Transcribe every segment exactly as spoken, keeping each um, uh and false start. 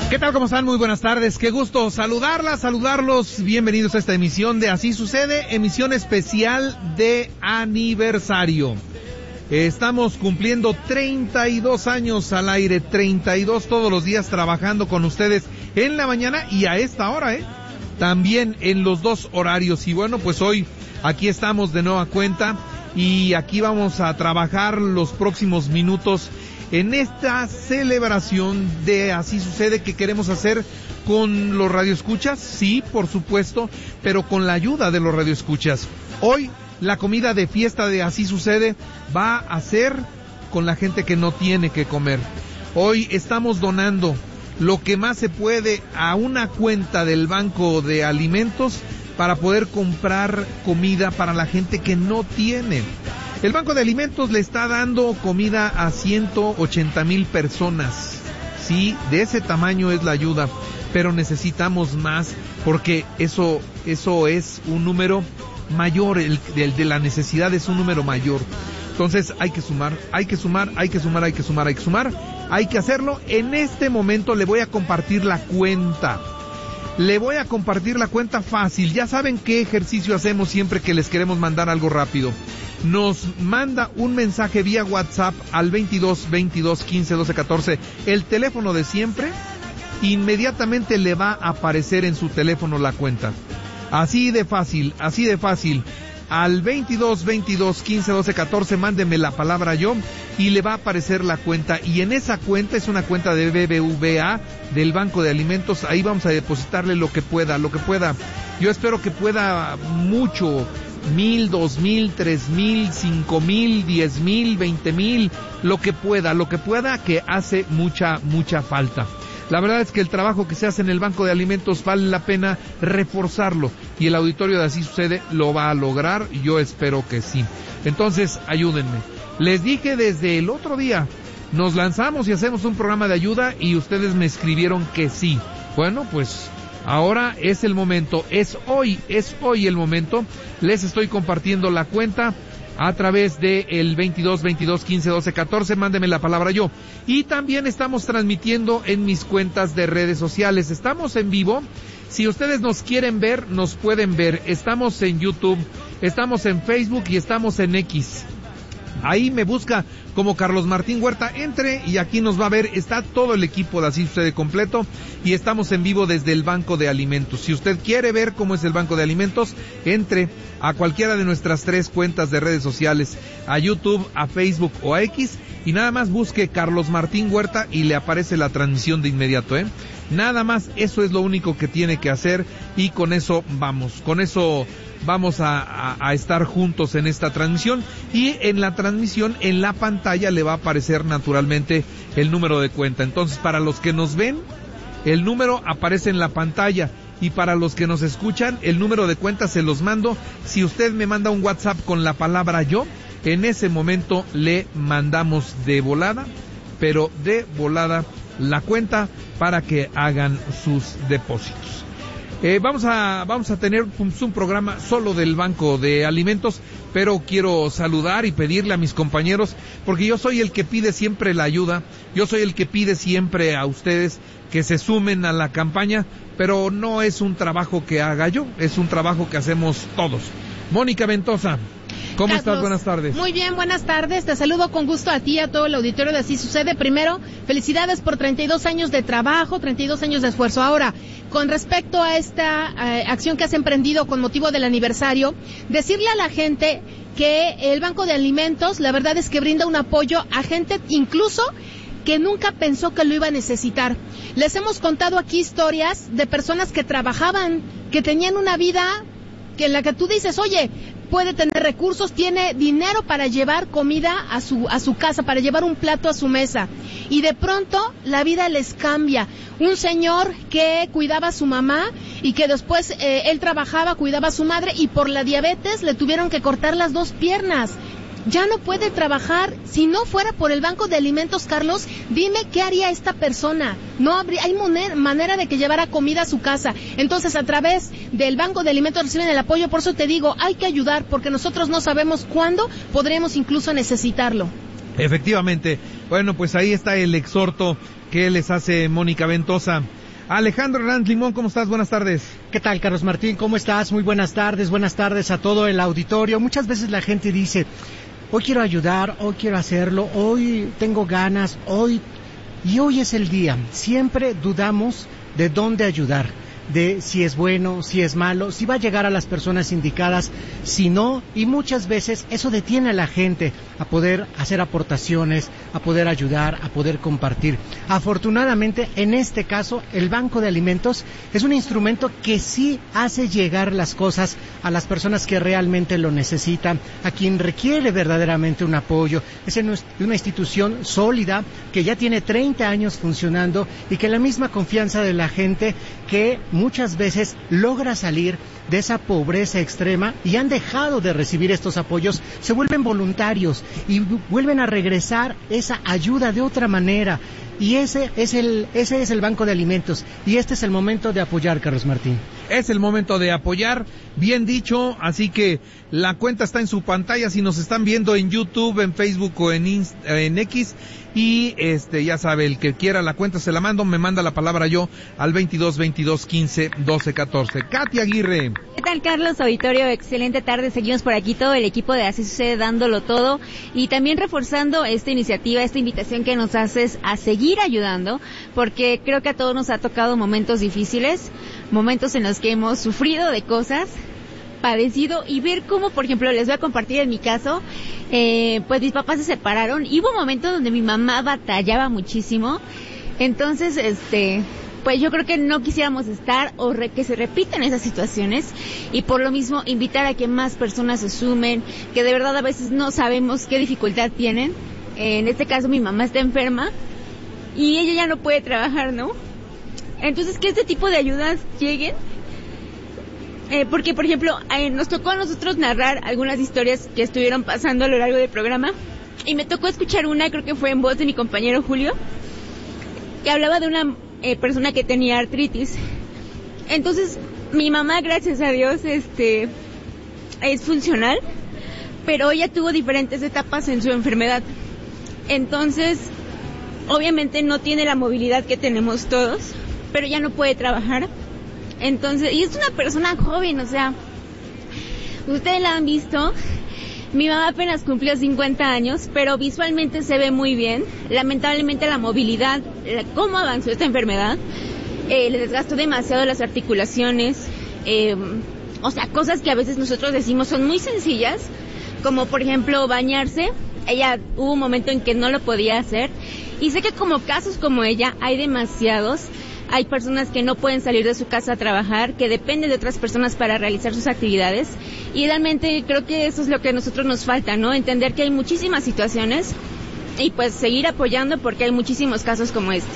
¿Qué tal? ¿Cómo están? Muy buenas tardes. Qué gusto saludarlas, saludarlos. Bienvenidos a esta emisión de Así Sucede, emisión especial de aniversario. Estamos cumpliendo treinta y dos años al aire, treinta y dos todos los días trabajando con ustedes en la mañana y a esta hora, ¿eh? También en los dos horarios. Y bueno, pues hoy aquí estamos de nueva cuenta y aquí vamos a trabajar los próximos minutos en esta celebración de Así Sucede que queremos hacer con los radioescuchas, sí, por supuesto, pero con la ayuda de los radioescuchas. Hoy la comida de fiesta de Así Sucede va a ser con la gente que no tiene que comer. Hoy estamos donando lo que más se puede a una cuenta del Banco de Alimentos para poder comprar comida para la gente que no tiene. El Banco de Alimentos le está dando comida a ciento ochenta mil personas. Sí, de ese tamaño es la ayuda, pero necesitamos más porque eso, eso es un número mayor, el, el de la necesidad es un número mayor. Entonces hay que sumar, hay que sumar, hay que sumar, hay que sumar, hay que sumar, hay que hacerlo. En este momento le voy a compartir la cuenta. Le voy a compartir la cuenta fácil. Ya saben qué ejercicio hacemos siempre que les queremos mandar algo rápido. Nos manda un mensaje vía WhatsApp al veintidós, veintidós, quince, doce, catorce, el teléfono de siempre. Inmediatamente le va a aparecer en su teléfono la cuenta. Así de fácil, así de fácil. Al veintidós, veintidós, quince, doce, catorce, mándeme la palabra yo y le va a aparecer la cuenta. Y en esa cuenta es una cuenta de B B V A del Banco de Alimentos. Ahí vamos a depositarle lo que pueda, lo que pueda. Yo espero que pueda mucho. Mil, dos mil, tres mil, cinco mil, diez mil, veinte mil, lo que pueda, lo que pueda, que hace mucha, mucha falta. La verdad es que el trabajo que se hace en el Banco de Alimentos vale la pena reforzarlo y el auditorio de Así Sucede lo va a lograr, yo espero que sí. Entonces, ayúdenme. Les dije desde el otro día, nos lanzamos y hacemos un programa de ayuda y ustedes me escribieron que sí. Bueno, pues ahora es el momento, es hoy, es hoy el momento. Les estoy compartiendo la cuenta a través de el veintidós, veintidós, quince, doce, catorce, mándeme la palabra yo. Y también estamos transmitiendo en mis cuentas de redes sociales. Estamos en vivo. Si ustedes nos quieren ver, nos pueden ver. Estamos en YouTube, estamos en Facebook y estamos en X. Ahí me busca como Carlos Martín Huerta, entre y aquí nos va a ver, está todo el equipo de Así Sucede completo y estamos en vivo desde el Banco de Alimentos. Si usted quiere ver cómo es el Banco de Alimentos, entre a cualquiera de nuestras tres cuentas de redes sociales, a YouTube, a Facebook o a X, y nada más busque Carlos Martín Huerta y le aparece la transmisión de inmediato, ¿eh? Nada más, eso es lo único que tiene que hacer y con eso vamos, con eso vamos a, a, a estar juntos en esta transmisión y en la transmisión, en la pantalla le va a aparecer naturalmente el número de cuenta. Entonces, para los que nos ven, el número aparece en la pantalla y para los que nos escuchan, el número de cuenta se los mando. Si usted me manda un WhatsApp con la palabra yo, en ese momento le mandamos de volada, pero de volada la cuenta para que hagan sus depósitos. Eh, vamos a vamos a tener un, un programa solo del Banco de Alimentos, pero quiero saludar y pedirle a mis compañeros, porque yo soy el que pide siempre la ayuda, yo soy el que pide siempre a ustedes que se sumen a la campaña, pero no es un trabajo que haga yo, es un trabajo que hacemos todos. Mónica Ventosa, ¿cómo Carlos, estás? Buenas tardes. Muy bien, buenas tardes. Te saludo con gusto a ti y a todo el auditorio de Así Sucede. Primero, felicidades por treinta y dos años de trabajo, treinta y dos años de esfuerzo. Ahora, con respecto a esta eh, acción que has emprendido con motivo del aniversario, decirle a la gente que el Banco de Alimentos, la verdad es que brinda un apoyo a gente incluso que nunca pensó que lo iba a necesitar. Les hemos contado aquí historias de personas que trabajaban, que tenían una vida que en la que tú dices, oye, puede tener recursos, tiene dinero para llevar comida a su a su casa, para llevar un plato a su mesa, y de pronto la vida les cambia. Un señor que cuidaba a su mamá y que después eh, él trabajaba, cuidaba a su madre y por la diabetes le tuvieron que cortar las dos piernas. Ya no puede trabajar. Si no fuera por el Banco de Alimentos, Carlos, dime qué haría esta persona. No habría, hay moner, manera de que llevara comida a su casa. Entonces, a través del Banco de Alimentos reciben el apoyo. Por eso te digo, hay que ayudar, porque nosotros no sabemos cuándo podremos incluso necesitarlo. Efectivamente. Bueno, pues ahí está el exhorto que les hace Mónica Ventosa. Alejandro Hernández Limón, ¿cómo estás? Buenas tardes. ¿Qué tal, Carlos Martín? ¿Cómo estás? Muy buenas tardes, buenas tardes a todo el auditorio. Muchas veces la gente dice, hoy quiero ayudar, hoy quiero hacerlo, hoy tengo ganas, hoy... Y hoy es el día. Siempre dudamos de dónde ayudar, de si es bueno, si es malo, si va a llegar a las personas indicadas, si no, y muchas veces eso detiene a la gente a poder hacer aportaciones, a poder ayudar, a poder compartir. Afortunadamente, en este caso, el Banco de Alimentos es un instrumento que sí hace llegar las cosas a las personas que realmente lo necesitan, a quien requiere verdaderamente un apoyo. Es una institución sólida que ya tiene treinta años funcionando y que la misma confianza de la gente que muchas veces logra salir de esa pobreza extrema y han dejado de recibir estos apoyos, se vuelven voluntarios y vuelven a regresar esa ayuda de otra manera. Y ese es el ese es el Banco de Alimentos y este es el momento de apoyar, Carlos Martín. Es el momento de apoyar, bien dicho, así que la cuenta está en su pantalla si nos están viendo en YouTube, en Facebook o en Inst- en X, y este ya sabe, el que quiera la cuenta se la mando, me manda la palabra yo al veintidós veintidós quince doce catorce. Katia Aguirre. ¿Qué tal, Carlos? Auditorio, excelente tarde. Seguimos por aquí todo el equipo de Así Sucede dándolo todo y también reforzando esta iniciativa, esta invitación que nos haces a seguir ayudando, porque creo que a todos nos ha tocado momentos difíciles, momentos en los que hemos sufrido de cosas, padecido y ver cómo, por ejemplo, les voy a compartir en mi caso, eh, pues mis papás se separaron y hubo un momento donde mi mamá batallaba muchísimo, entonces, este... pues yo creo que no quisiéramos estar o re, que se repitan esas situaciones y por lo mismo invitar a que más personas se sumen, que de verdad a veces no sabemos qué dificultad tienen. En este caso mi mamá está enferma y ella ya no puede trabajar, ¿no? Entonces que este tipo de ayudas lleguen, eh, porque por ejemplo eh, nos tocó a nosotros narrar algunas historias que estuvieron pasando a lo largo del programa y me tocó escuchar una, creo que fue en voz de mi compañero Julio, que hablaba de una Eh, persona que tenía artritis. Entonces mi mamá, gracias a Dios, este es funcional, pero ella tuvo diferentes etapas en su enfermedad, entonces obviamente no tiene la movilidad que tenemos todos, pero ya no puede trabajar. Entonces, y es una persona joven, o sea, ustedes la han visto. Mi mamá apenas cumplió cincuenta años, pero visualmente se ve muy bien. Lamentablemente la movilidad, la, cómo avanzó esta enfermedad, eh, le desgastó demasiado las articulaciones, eh, o sea, cosas que a veces nosotros decimos son muy sencillas, como por ejemplo bañarse. Ella hubo un momento en que no lo podía hacer, y sé que como casos como ella hay demasiados. Hay personas que no pueden salir de su casa a trabajar, que dependen de otras personas para realizar sus actividades, y realmente creo que eso es lo que a nosotros nos falta, ¿no? Entender que hay muchísimas situaciones y pues seguir apoyando porque hay muchísimos casos como este.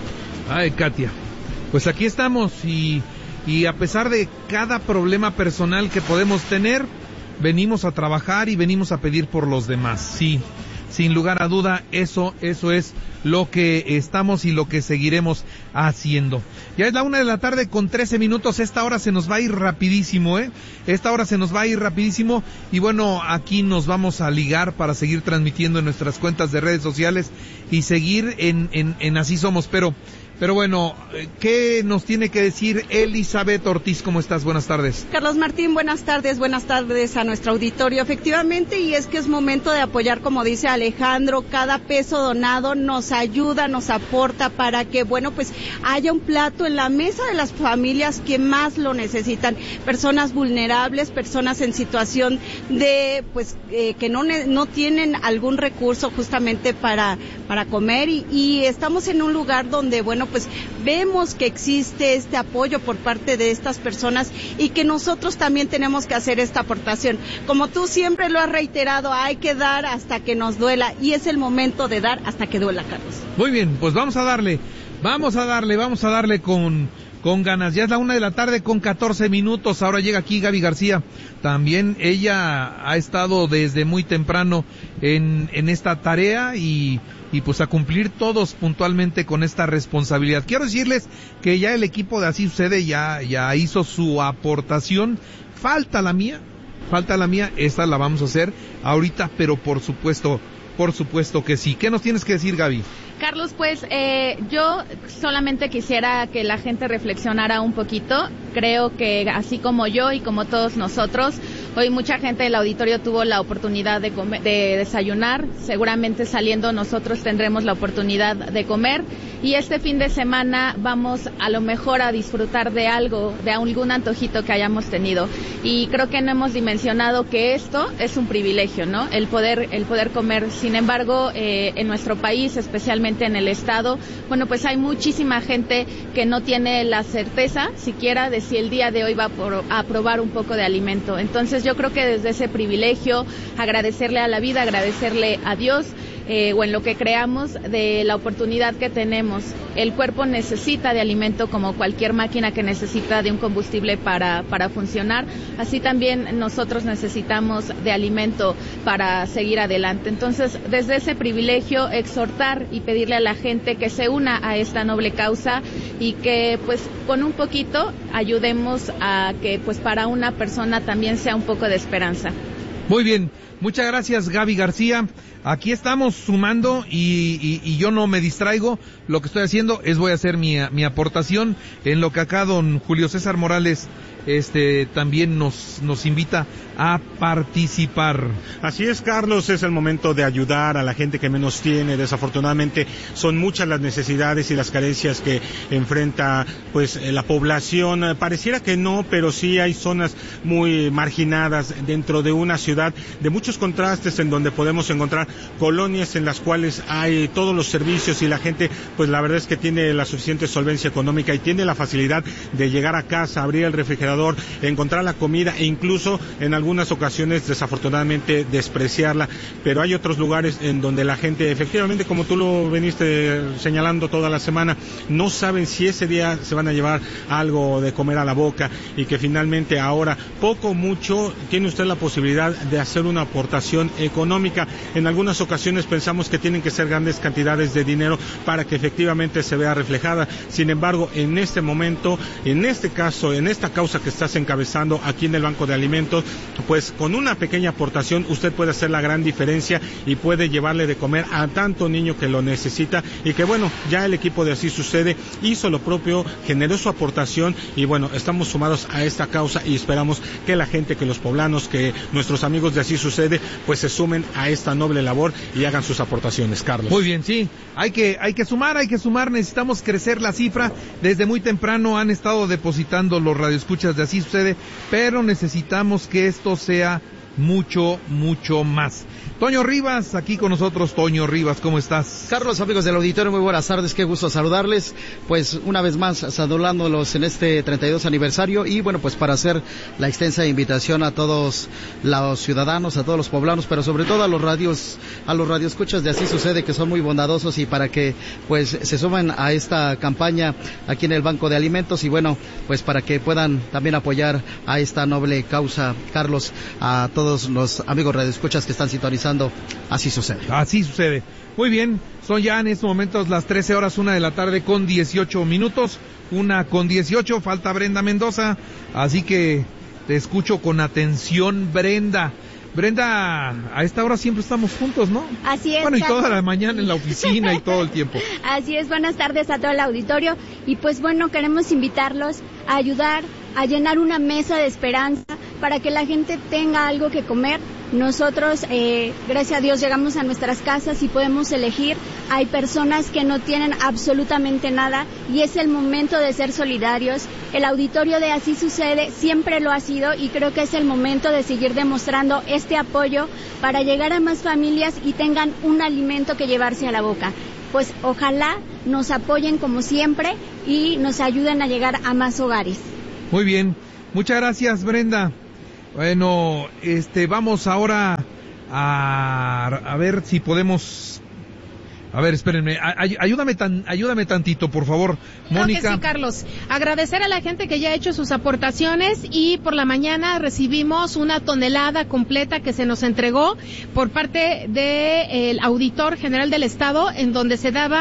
Ay, Katia, pues aquí estamos y, y a pesar de cada problema personal que podemos tener, venimos a trabajar y venimos a pedir por los demás, sí. Sin lugar a duda, eso, eso es lo que estamos y lo que seguiremos haciendo. Ya es la una de la tarde con trece minutos, esta hora se nos va a ir rapidísimo, ¿eh? Esta hora se nos va a ir rapidísimo y bueno, aquí nos vamos a ligar para seguir transmitiendo en nuestras cuentas de redes sociales y seguir en, en, en Así Somos, pero... Pero bueno, ¿qué nos tiene que decir Elizabeth Ortiz? ¿Cómo estás? Buenas tardes. Carlos Martín, buenas tardes, buenas tardes a nuestro auditorio. Efectivamente, y es que es momento de apoyar, como dice Alejandro, cada peso donado nos ayuda, nos aporta para que, bueno, pues haya un plato en la mesa de las familias que más lo necesitan. Personas vulnerables, personas en situación de, pues, eh, que no, no tienen algún recurso justamente para, para comer y, y estamos en un lugar donde, bueno, pues vemos que existe este apoyo por parte de estas personas y que nosotros también tenemos que hacer esta aportación. Como tú siempre lo has reiterado, hay que dar hasta que nos duela y es el momento de dar hasta que duela, Carlos. Muy bien, pues vamos a darle, vamos a darle, vamos a darle con, con ganas. Ya es la una de la tarde con catorce minutos, ahora llega aquí Gaby García. También ella ha estado desde muy temprano en, en esta tarea y... y pues a cumplir todos puntualmente con esta responsabilidad. Quiero decirles que ya el equipo de Así Sucede ya, ya hizo su aportación. Falta la mía, falta la mía, esta la vamos a hacer ahorita, pero por supuesto por supuesto que sí. ¿Qué nos tienes que decir, Gaby? Carlos, pues eh, yo solamente quisiera que la gente reflexionara un poquito. Creo que así como yo y como todos nosotros, hoy mucha gente del auditorio tuvo la oportunidad de, comer, de desayunar. Seguramente saliendo nosotros tendremos la oportunidad de comer. Y este fin de semana vamos a lo mejor a disfrutar de algo, de algún antojito que hayamos tenido. Y creo que no hemos dimensionado que esto es un privilegio, ¿no? El poder, el poder comer. Sin embargo, eh, en nuestro país, especialmente en el estado, bueno, pues hay muchísima gente que no tiene la certeza siquiera de si el día de hoy va a probar un poco de alimento. Entonces yo creo que desde ese privilegio, agradecerle a la vida, agradecerle a Dios, eh, o en lo que creamos, de la oportunidad que tenemos. El cuerpo necesita de alimento como cualquier máquina que necesita de un combustible para, para funcionar. Así también nosotros necesitamos de alimento para seguir adelante. Entonces, desde ese privilegio, exhortar y pedirle a la gente que se una a esta noble causa y que, pues, con un poquito ayudemos a que, pues, para una persona también sea un poco de esperanza. Muy bien, muchas gracias, Gaby García. Aquí estamos sumando y, y, y yo no me distraigo. Lo que estoy haciendo es voy a hacer mi, mi aportación en lo que acá don Julio César Morales este también nos nos invita a participar. Así es, Carlos, es el momento de ayudar a la gente que menos tiene. Desafortunadamente son muchas las necesidades y las carencias que enfrenta pues la población. Pareciera que no, pero sí hay zonas muy marginadas dentro de una ciudad de muchos contrastes, en donde podemos encontrar colonias en las cuales hay todos los servicios y la gente, pues la verdad es que tiene la suficiente solvencia económica y tiene la facilidad de llegar a casa, abrir el refrigerador, encontrar la comida e incluso en algunas ocasiones desafortunadamente despreciarla. Pero hay otros lugares en donde la gente efectivamente, como tú lo veniste señalando toda la semana, no saben si ese día se van a llevar algo de comer a la boca, y que finalmente ahora poco o mucho tiene usted la posibilidad de hacer una aportación económica. En algunas ocasiones pensamos que tienen que ser grandes cantidades de dinero para que efectivamente se vea reflejada. Sin embargo, en este momento, en este caso, en esta causa que estás encabezando aquí en el Banco de Alimentos, pues con una pequeña aportación usted puede hacer la gran diferencia y puede llevarle de comer a tanto niño que lo necesita. Y que bueno, ya el equipo de Así Sucede hizo lo propio, generó su aportación y bueno, estamos sumados a esta causa y esperamos que la gente, que los poblanos, que nuestros amigos de Así Sucede, pues se sumen a esta noble labor y hagan sus aportaciones, Carlos. Muy bien, sí, hay que hay que sumar, hay que sumar, necesitamos crecer la cifra. Desde muy temprano han estado depositando los radioescuchas de Así Sucede, pero necesitamos que esto sea mucho, mucho más. Toño Rivas, aquí con nosotros. Toño Rivas, ¿cómo estás? Carlos, amigos del auditorio, muy buenas tardes, qué gusto saludarles, pues una vez más saludándolos en este treinta y dos aniversario y bueno, pues para hacer la extensa invitación a todos los ciudadanos, a todos los poblanos, pero sobre todo a los radios, a los radioescuchas de Así Sucede, que son muy bondadosos, y para que pues se sumen a esta campaña aquí en el Banco de Alimentos y bueno, pues para que puedan también apoyar a esta noble causa, Carlos, a todos los amigos radioescuchas que están sintonizando Así Sucede. Así Sucede. Muy bien, son ya en estos momentos las trece horas, una de la tarde con dieciocho minutos, una con dieciocho, falta Brenda Mendoza, así que te escucho con atención, Brenda. Brenda, a esta hora siempre estamos juntos, ¿no? Así es. Bueno, y Carlos. toda la mañana en la oficina y todo el tiempo. Así es, buenas tardes a todo el auditorio. Y pues bueno, queremos invitarlos a ayudar a llenar una mesa de esperanza para que la gente tenga algo que comer. Nosotros, eh, gracias a Dios, llegamos a nuestras casas y podemos elegir. Hay personas que no tienen absolutamente nada y es el momento de ser solidarios. El auditorio de Así Sucede siempre lo ha sido y creo que es el momento de seguir demostrando este apoyo para llegar a más familias y tengan un alimento que llevarse a la boca. Pues ojalá nos apoyen como siempre y nos ayuden a llegar a más hogares. Muy bien, muchas gracias, Brenda. Bueno, este, vamos ahora a, a ver si podemos. A ver, espérenme, ay, ayúdame tan, ayúdame tantito, por favor, Mónica. Creo que sí, Carlos. Agradecer a la gente que ya ha hecho sus aportaciones y por la mañana recibimos una tonelada completa que se nos entregó por parte del auditor general del Estado, en donde se daba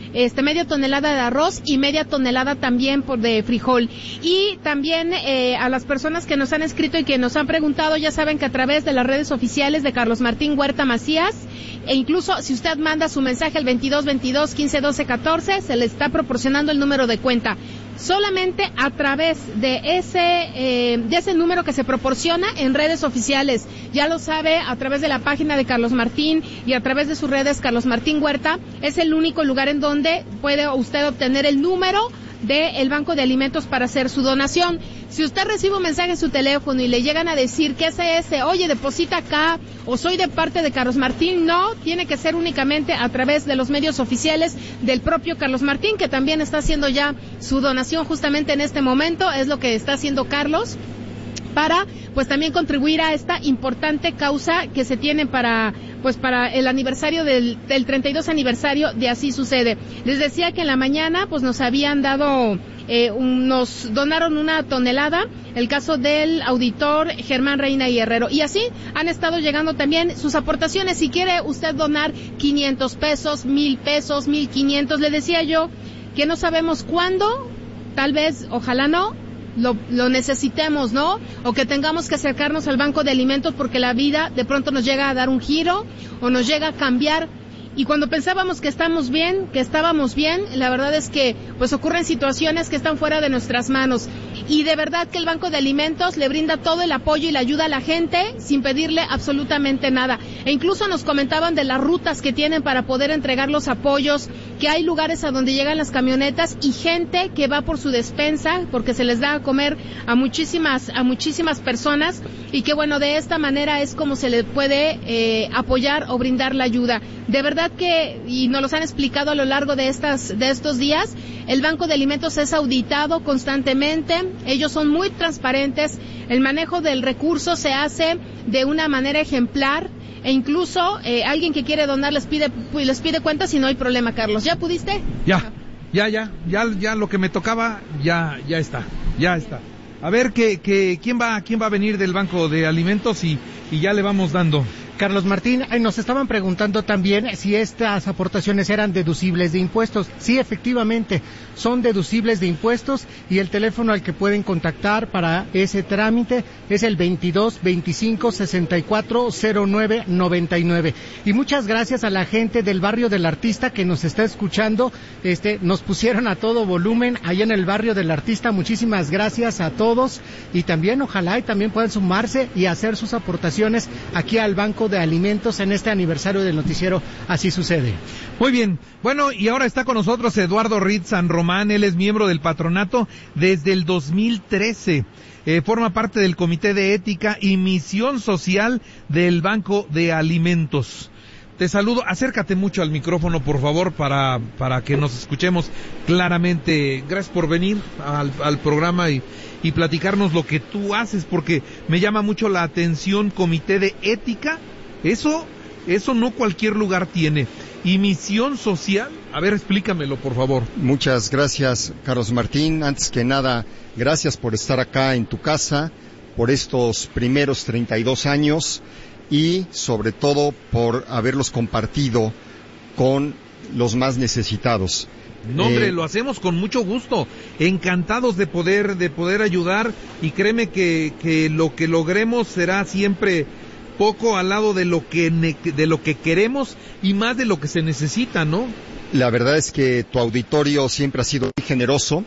este media tonelada de arroz y media tonelada también por de frijol. Y también eh, a las personas que nos han escrito y que nos han preguntado, ya saben que a través de las redes oficiales de Carlos Martín Huerta Macías, e incluso si usted manda su mensaje al veintidós veintidós quince doce catorce, se le está proporcionando el número de cuenta. Solamente a través de ese eh, de ese número que se proporciona en redes oficiales, ya lo sabe, a través de la página de Carlos Martín y a través de sus redes Carlos Martín Huerta, es el único lugar en donde puede usted obtener el número del Banco de Alimentos para hacer su donación. Si usted recibe un mensaje en su teléfono y le llegan a decir que ese es, oye, deposita acá, o soy de parte de Carlos Martín, no, tiene que ser únicamente a través de los medios oficiales del propio Carlos Martín, que también está haciendo ya su donación justamente en este momento, es lo que está haciendo Carlos, para pues también contribuir a esta importante causa que se tiene para pues para el aniversario del, del treinta y dos aniversario de Así Sucede. Les decía que en la mañana pues nos habían dado eh, un, nos donaron una tonelada, el caso del auditor Germán Reina y Herrero, y así han estado llegando también sus aportaciones. Si quiere usted donar quinientos pesos, mil pesos, mil quinientos, le decía yo que no sabemos cuándo, tal vez, ojalá no, Lo, lo necesitemos, ¿no? O que tengamos que acercarnos al Banco de Alimentos porque la vida de pronto nos llega a dar un giro o nos llega a cambiar. Y cuando pensábamos que estamos bien, que estábamos bien, la verdad es que pues ocurren situaciones que están fuera de nuestras manos. Y de verdad que el Banco de Alimentos le brinda todo el apoyo y la ayuda a la gente sin pedirle absolutamente nada. E incluso nos comentaban de las rutas que tienen para poder entregar los apoyos, que hay lugares a donde llegan las camionetas y gente que va por su despensa porque se les da a comer a muchísimas a muchísimas personas, y que bueno, de esta manera es como se le puede eh, apoyar o brindar la ayuda. De verdad que, y nos los han explicado a lo largo de estas de estos días, el Banco de Alimentos es auditado constantemente, ellos son muy transparentes, el manejo del recurso se hace de una manera ejemplar, e incluso eh, alguien que quiere donar les pide les pide cuentas y no hay problema. Carlos, ¿ya pudiste? Ya, ya, ya, ya, ya lo que me tocaba, ya, ya está, ya está. A ver, que, que, ¿quién va, quién va a venir del Banco de Alimentos y, y ya le vamos dando? Carlos Martín, eh, nos estaban preguntando también si estas aportaciones eran deducibles de impuestos. Sí, efectivamente, son deducibles de impuestos, y el teléfono al que pueden contactar para ese trámite es el veintidós veinticinco sesenta y cuatro cero nueve noventa y nueve. Y muchas gracias a la gente del barrio del Artista que nos está escuchando. Este, nos pusieron a todo volumen allá en el barrio del Artista. Muchísimas gracias a todos, y también ojalá y también puedan sumarse y hacer sus aportaciones aquí al Banco de Alimentos en este aniversario del noticiero Así Sucede. Muy bien, bueno, y ahora está con nosotros Eduardo Ritz San Román. Él es miembro del patronato desde el dos mil trece, eh, forma parte del Comité de Ética y Misión Social del Banco de Alimentos. Te saludo, acércate mucho al micrófono, por favor, para para que nos escuchemos claramente. Gracias por venir al, al programa y, y platicarnos lo que tú haces, porque me llama mucho la atención Comité de Ética. Eso, eso no cualquier lugar tiene. ¿Y misión social? A ver, explícamelo, por favor. Muchas gracias, Carlos Martín. Antes que nada, gracias por estar acá en tu casa, por estos primeros treinta y dos años, y sobre todo por haberlos compartido con los más necesitados. No, hombre, eh, lo hacemos con mucho gusto, encantados de poder, de poder ayudar, y créeme que, que lo que logremos será siempre poco al lado de lo que ne- de lo que queremos y más de lo que se necesita, ¿no? La verdad es que tu auditorio siempre ha sido muy generoso,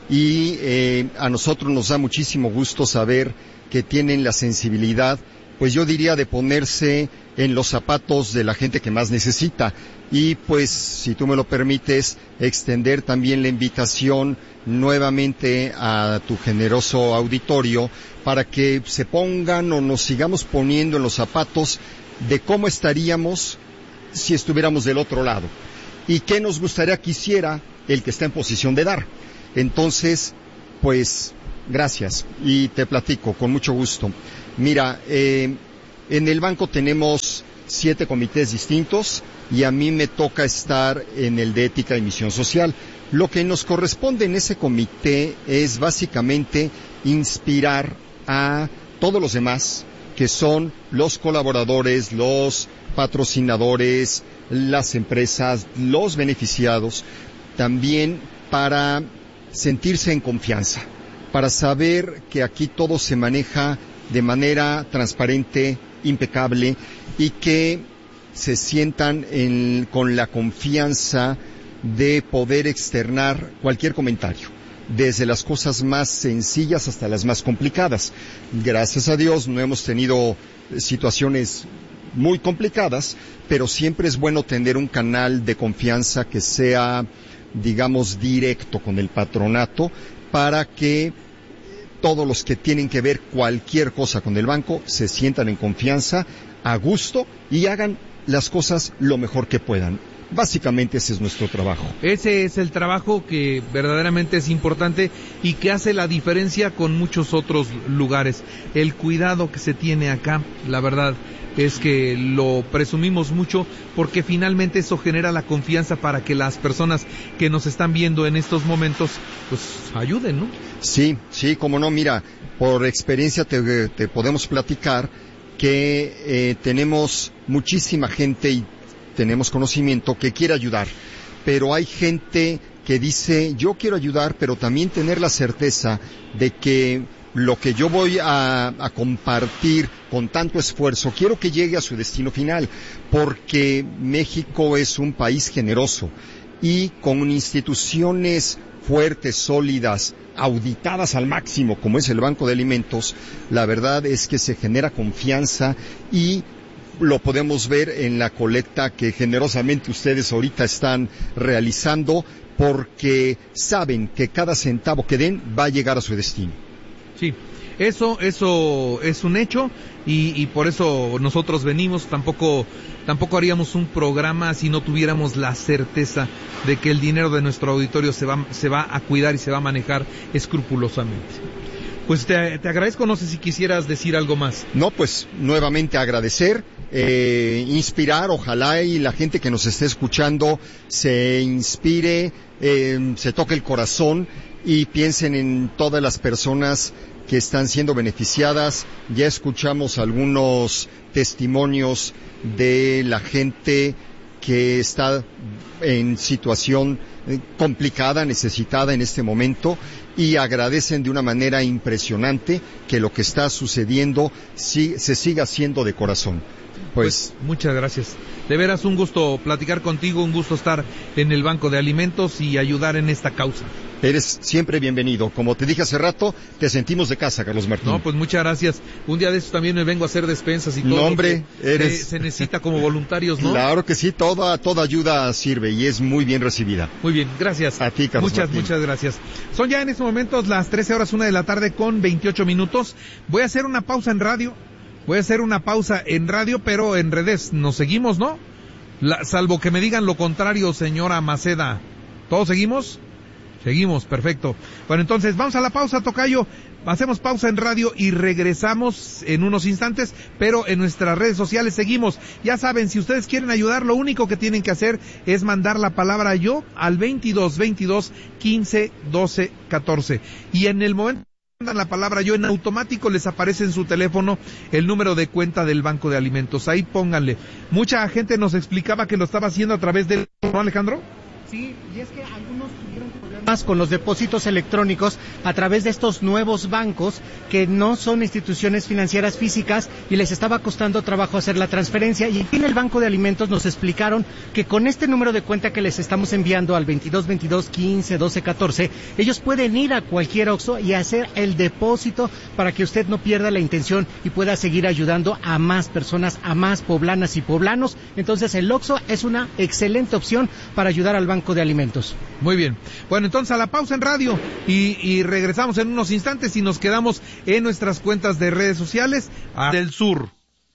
y eh, a nosotros nos da muchísimo gusto saber que tienen la sensibilidad, pues yo diría, de ponerse en los zapatos de la gente que más necesita. Y pues, si tú me lo permites, extender también la invitación nuevamente a tu generoso auditorio para que se pongan o nos sigamos poniendo en los zapatos de cómo estaríamos si estuviéramos del otro lado, y qué nos gustaría que hiciera el que está en posición de dar. Entonces, pues, gracias, y te platico con mucho gusto. Mira, eh, en el banco tenemos siete comités distintos, y a mí me toca estar en el de Ética y Misión Social. Lo que nos corresponde en ese comité es básicamente inspirar a todos los demás, que son los colaboradores, los patrocinadores, las empresas, los beneficiados, también para sentirse en confianza, para saber que aquí todo se maneja de manera transparente, impecable, y que se sientan en, con la confianza de poder externar cualquier comentario, desde las cosas más sencillas hasta las más complicadas. Gracias a Dios no hemos tenido situaciones muy complicadas, pero siempre es bueno tener un canal de confianza que sea, digamos, directo con el patronato, para que todos los que tienen que ver cualquier cosa con el banco se sientan en confianza, a gusto, y hagan las cosas lo mejor que puedan. Básicamente ese es nuestro trabajo. Ese es el trabajo que verdaderamente es importante y que hace la diferencia con muchos otros lugares. El cuidado que se tiene acá, la verdad es que lo presumimos mucho, porque finalmente eso genera la confianza para que las personas que nos están viendo en estos momentos pues ayuden, ¿no? Sí, sí, como no, mira, por experiencia te, te podemos platicar que eh, tenemos muchísima gente y tenemos conocimiento que quiere ayudar, pero hay gente que dice, yo quiero ayudar, pero también tener la certeza de que lo que yo voy a, a compartir con tanto esfuerzo, quiero que llegue a su destino final, porque México es un país generoso y con instituciones fuertes, sólidas, auditadas al máximo, como es el Banco de Alimentos, la verdad es que se genera confianza, y lo podemos ver en la colecta que generosamente ustedes ahorita están realizando, porque saben que cada centavo que den va a llegar a su destino. Sí, eso, eso es un hecho, y, y por eso nosotros venimos. Tampoco, tampoco haríamos un programa si no tuviéramos la certeza de que el dinero de nuestro auditorio se va, se va a cuidar y se va a manejar escrupulosamente. Pues te, te agradezco, no sé si quisieras decir algo más. No, pues nuevamente agradecer, eh, inspirar, ojalá y la gente que nos esté escuchando se inspire, eh, se toque el corazón y piensen en todas las personas que están siendo beneficiadas. Ya escuchamos algunos testimonios de la gente que está en situación complicada, necesitada en este momento, y agradecen de una manera impresionante que lo que está sucediendo sí, se siga haciendo de corazón. Pues, pues muchas gracias. De veras un gusto platicar contigo, un gusto estar en el Banco de Alimentos y ayudar en esta causa. Eres siempre bienvenido. Como te dije hace rato, te sentimos de casa, Carlos Martín. No, pues muchas gracias. Un día de estos también me vengo a hacer despensas y todo. No, hombre, eres... se, se necesita como voluntarios, ¿no? Claro que sí, toda, toda ayuda sirve y es muy bien recibida. Muy bien, gracias. A ti, Carlos Muchas, Martín. muchas gracias. Son ya en estos momentos las trece horas una de la tarde con veintiocho minutos. Voy a hacer una pausa en radio. Voy a hacer una pausa en radio, pero en redes nos seguimos, ¿no? La, salvo que me digan lo contrario, señora Maceda. ¿Todos seguimos? Seguimos, perfecto. Bueno, entonces vamos a la pausa, tocayo. Hacemos pausa en radio y regresamos en unos instantes, pero en nuestras redes sociales seguimos. Ya saben, si ustedes quieren ayudar, lo único que tienen que hacer es mandar la palabra yo al veintidós veintidós quince doce catorce. Y en el momento que mandan la palabra yo, en automático les aparece en su teléfono el número de cuenta del Banco de Alimentos. Ahí pónganle. Mucha gente nos explicaba que lo estaba haciendo a través del... ¿No, Alejandro? Sí, y es que algunos tuvieron problemas con los depósitos electrónicos a través de estos nuevos bancos que no son instituciones financieras físicas y les estaba costando trabajo hacer la transferencia. Y aquí en el Banco de Alimentos nos explicaron que con este número de cuenta que les estamos enviando al veintidós veintidós quince doce catorce, ellos pueden ir a cualquier Oxxo y hacer el depósito para que usted no pierda la intención y pueda seguir ayudando a más personas, a más poblanas y poblanos. Entonces el Oxxo es una excelente opción para ayudar al Banco de Alimentos. Muy bien. Bueno, entonces a la pausa en radio y, y regresamos en unos instantes y nos quedamos en nuestras cuentas de redes sociales del sur.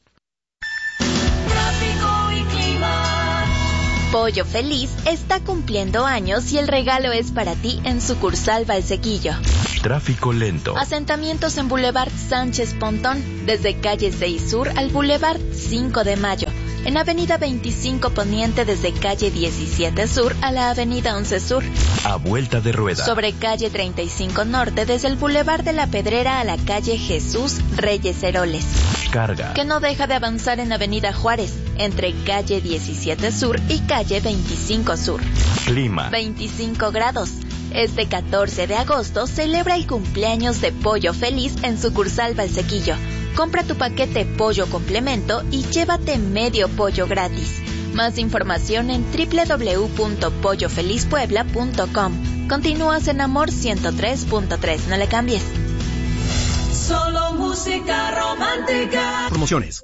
Tráfico y clima. Pollo Feliz está cumpliendo años y el regalo es para ti en sucursal Valsequillo. Tráfico lento. Asentamientos en Boulevard Sánchez Pontón, desde calle seis Sur al Boulevard cinco de Mayo. En Avenida veinticinco Poniente desde calle diecisiete Sur a la Avenida once Sur. A vuelta de rueda. Sobre calle treinta y cinco Norte desde el Boulevard de la Pedrera a la calle Jesús Reyes Heroles. Carga. Que no deja de avanzar en Avenida Juárez entre calle diecisiete Sur y calle veinticinco Sur. Clima. veinticinco grados. Este catorce de agosto celebra el cumpleaños de Pollo Feliz en sucursal Valsequillo. Compra tu paquete pollo complemento y llévate medio pollo gratis. Más información en doble u doble u doble u punto pollo feliz puebla punto com. Continúas en Amor ciento tres punto tres. No le cambies. Solo música romántica. Promociones.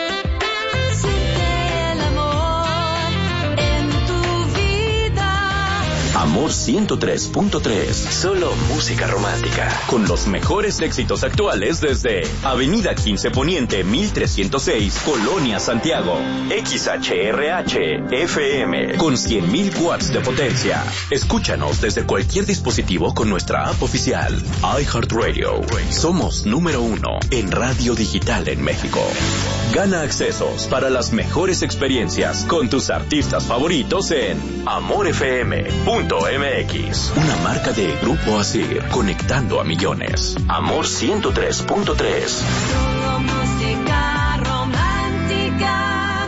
Amor ciento tres punto tres. Solo música romántica. Con los mejores éxitos actuales desde Avenida quince Poniente mil trescientos seis, Colonia Santiago. X H R H F M con cien mil watts de potencia. Escúchanos desde cualquier dispositivo con nuestra app oficial. iHeartRadio. Somos número uno en radio digital en México. Gana accesos para las mejores experiencias con tus artistas favoritos en amor f m punto m x. Una marca de Grupo Asir, conectando a millones. Amor ciento tres punto tres. Música romántica.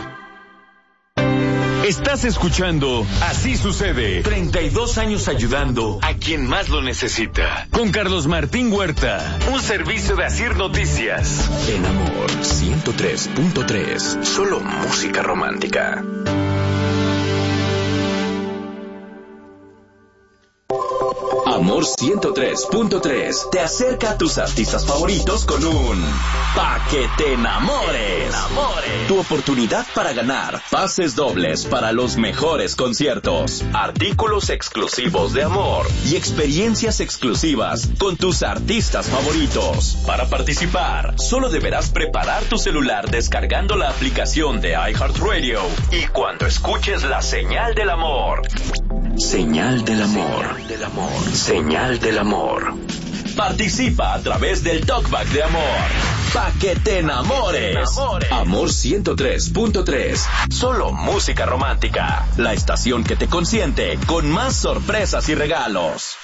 Estás escuchando Así Sucede. treinta y dos años ayudando a quien más lo necesita. Con Carlos Martín Huerta. Un servicio de Asir Noticias. En Amor ciento tres punto tres. Solo música romántica. Amor ciento tres punto tres te acerca a tus artistas favoritos con un Pa' que te enamores. Tu oportunidad para ganar pases dobles para los mejores conciertos, artículos exclusivos de Amor y experiencias exclusivas con tus artistas favoritos. Para participar, solo deberás preparar tu celular descargando la aplicación de iHeartRadio y cuando escuches la señal del amor. Señal del amor. Señal del amor. Señal del amor. Participa a través del Talkback de Amor. Pa' que te enamores. Amor ciento tres punto tres. Solo música romántica. La estación que te consiente con más sorpresas y regalos.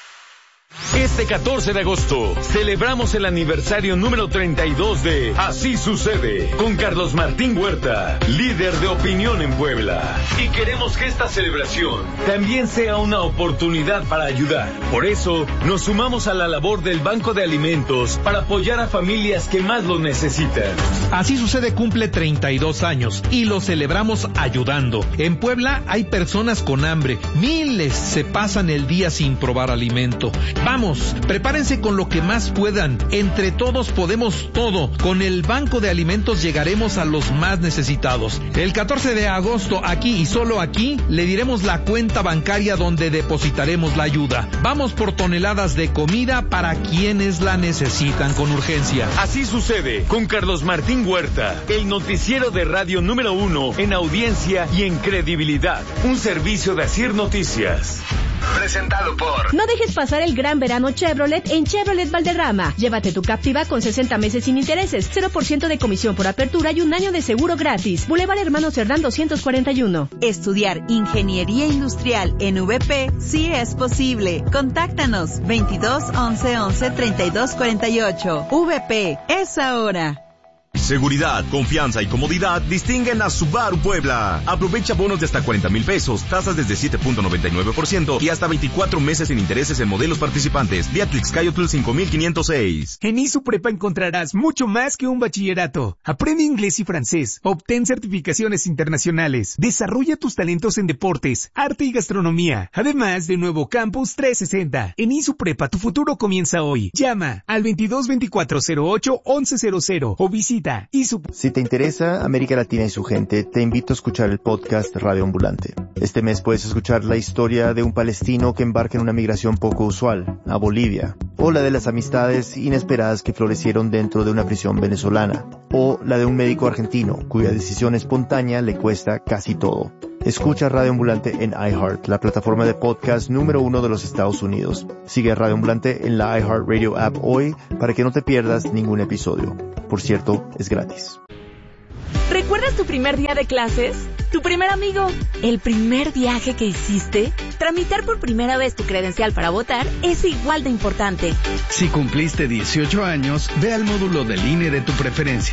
Este catorce de agosto celebramos el aniversario número treinta y dos de Así Sucede con Carlos Martín Huerta, líder de opinión en Puebla. Y queremos que esta celebración también sea una oportunidad para ayudar. Por eso nos sumamos a la labor del Banco de Alimentos para apoyar a familias que más lo necesitan. Así Sucede cumple treinta y dos años y lo celebramos ayudando. En Puebla hay personas con hambre, miles se pasan el día sin probar alimento. Vamos, prepárense con lo que más puedan. Entre todos podemos todo. Con el Banco de Alimentos llegaremos a los más necesitados. El catorce de agosto, aquí y solo aquí, le diremos la cuenta bancaria donde depositaremos la ayuda. Vamos por toneladas de comida para quienes la necesitan con urgencia. Así Sucede con Carlos Martín Huerta, el noticiero de radio número uno en audiencia y en credibilidad. Un servicio de Asir Noticias. Presentado por... No dejes pasar el gran verano Chevrolet en Chevrolet Valderrama. Llévate tu Captiva con sesenta meses sin intereses, cero por ciento de comisión por apertura y un año de seguro gratis. Boulevard Hermano Cerdán doscientos cuarenta y uno. Estudiar Ingeniería Industrial en V P sí es posible. Contáctanos veintidós once once treinta y dos cuarenta y ocho. V P es ahora. Seguridad, confianza y comodidad distinguen a Subaru Puebla. Aprovecha bonos de hasta cuarenta mil pesos, tasas desde siete punto noventa y nueve por ciento y hasta veinticuatro meses sin intereses en modelos participantes. Vía Tlixcayotl cinco mil quinientos seis. En ISUPREPA encontrarás mucho más que un bachillerato. Aprende inglés y francés, obtén certificaciones internacionales, desarrolla tus talentos en deportes, arte y gastronomía, además de nuevo Campus trescientos sesenta. En ISUPREPA tu futuro comienza hoy. Llama al veintidós veinticuatro cero ocho once cero cero o visita Si te interesa América Latina y su gente, te invito a escuchar el podcast Radio Ambulante. Este mes puedes escuchar la historia de un palestino que embarca en una migración poco usual, a Bolivia, o la de las amistades inesperadas que florecieron dentro de una prisión venezolana, o la de un médico argentino cuya decisión espontánea le cuesta casi todo. Escucha Radio Ambulante en iHeart, la plataforma de podcast número uno de los Estados Unidos. Sigue a Radio Ambulante en la iHeartRadio app hoy para que no te pierdas ningún episodio. Por cierto, es gratis. ¿Recuerdas tu primer día de clases? ¿Tu primer amigo? ¿El primer viaje que hiciste? Tramitar por primera vez tu credencial para votar es igual de importante. Si cumpliste dieciocho años, ve al módulo del I N E de tu preferencia.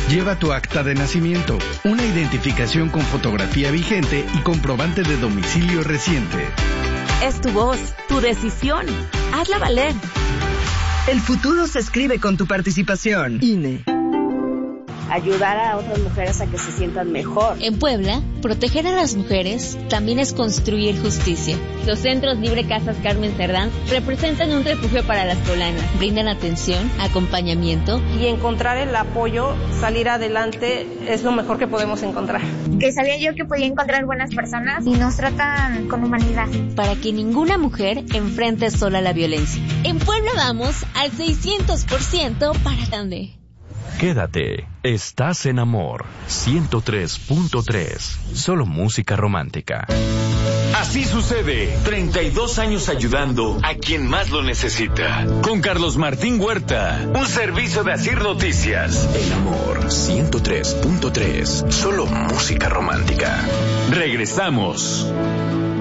Lleva tu acta de nacimiento, una identificación con fotografía vigente y comprobante de domicilio reciente. Es tu voz, tu decisión. Hazla valer. El futuro se escribe con tu participación. I N E. Ayudar a otras mujeres a que se sientan mejor. En Puebla, proteger a las mujeres también es construir justicia. Los centros Libre Casas Carmen Cerdán representan un refugio para las poblanas. Brindan atención, acompañamiento. Y encontrar el apoyo, salir adelante, es lo mejor que podemos encontrar. Que sabía yo que podía encontrar buenas personas y nos tratan con humanidad. Para que ninguna mujer enfrente sola la violencia. En Puebla vamos al seiscientos por ciento para grande. Quédate, estás en Amor ciento tres punto tres, solo música romántica. Así sucede, treinta y dos años ayudando a quien más lo necesita. Con Carlos Martín Huerta, un servicio de Asir Noticias. En Amor ciento tres punto tres, solo música romántica. Regresamos.